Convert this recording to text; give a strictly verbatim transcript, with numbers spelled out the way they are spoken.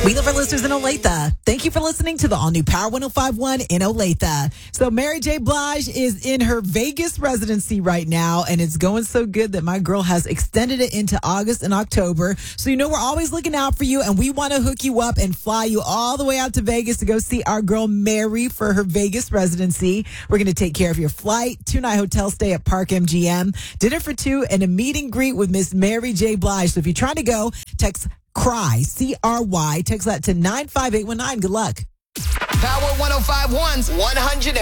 We love our listeners in Olathe. Thank you for listening to the all-new Power one oh five point one in Olathe. So Mary J. Blige is in her Vegas residency right now, and it's going so good that my girl has extended it into August and October. So you know we're always looking out for you, and we want to hook you up and fly you all the way out to Vegas to go see our girl Mary for her Vegas residency. We're going to take care of your flight, two-night hotel stay at Park M G M, dinner for two, and a meet and greet with Miss Mary J. Blige. So if you're trying to go, text CRY, C R Y. Text that to nine five eight one nine. Good luck. Power one oh five one's one hundred